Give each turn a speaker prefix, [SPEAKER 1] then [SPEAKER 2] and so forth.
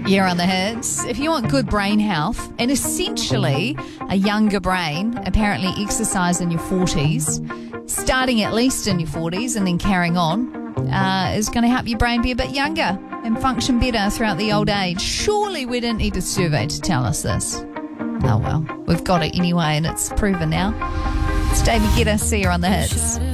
[SPEAKER 1] You're on the hits. If you want good brain health and essentially a younger brain, apparently exercise in your 40s, starting at least in your 40s and then carrying on, is going to help your brain be a bit younger and function better throughout the old age. Surely we didn't need a survey to tell us this. Oh well, we've got it anyway and it's proven now. It's David Guetta. See you on the hits.